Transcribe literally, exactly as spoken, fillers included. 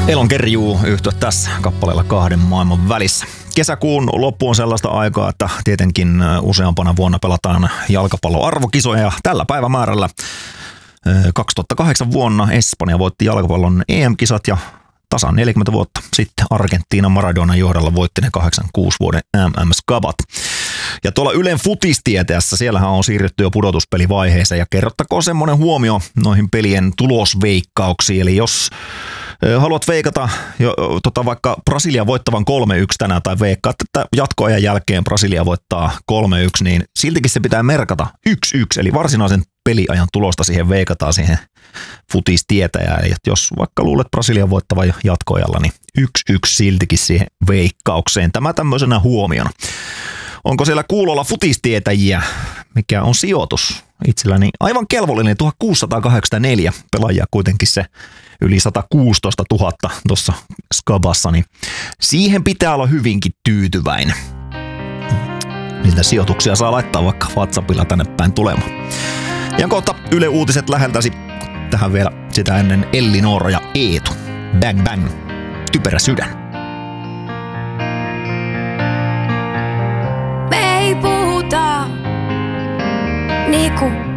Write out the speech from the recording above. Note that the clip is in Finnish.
Elon Kerjuu yhtyä tässä kappaleella kahden maailman välissä. Kesäkuun loppu on sellaista aikaa, että tietenkin useampana vuonna pelataan jalkapalloarvokisoja ja tällä päivämäärällä kaksituhattakahdeksan vuonna Espanja voitti jalkapallon E M-kisat ja tasan neljäkymmentä vuotta sitten Argentiina Maradonan johdolla voitti ne kahdeksankymmentäkuusi vuoden M M-skabat. Ja tuolla Ylen futistieteessä, siellähän on siirrytty jo pudotuspelivaiheeseen ja kerrottakoon semmoinen huomio noihin pelien tulosveikkauksiin. Eli jos haluat veikata jo, tota vaikka Brasilia voittavan kolme yksi tänään tai veikkaat, että jatkoajan jälkeen Brasilia voittaa kolme yksi, niin siltikin se pitää merkata yksi yksi, eli varsinaisen peliajan tulosta siihen veikataan siihen futistietäjään. Eli jos vaikka luulet Brasilian voittavan jatkoajalla, niin yksi yksi siltikin siihen veikkaukseen. Tämä tämmöisenä huomiona. Onko siellä kuulolla futistietäjiä? Mikä on sijoitus? Itselläni aivan kelvollinen tuhatkuusisataakahdeksankymmentäneljä pelaajia kuitenkin se yli sata kuusitoista tuhatta tuossa skabassa, niin siihen pitää olla hyvinkin tyytyväinen. Niitä sijoituksia saa laittaa vaikka WhatsAppilla tänne päin tulemaan. Ja kohta Yle Uutiset läheltäsi. Tähän vielä sitä ennen Ellinora ja Eetu. Bang bang. Typerä sydän. Me ei puhuta niinku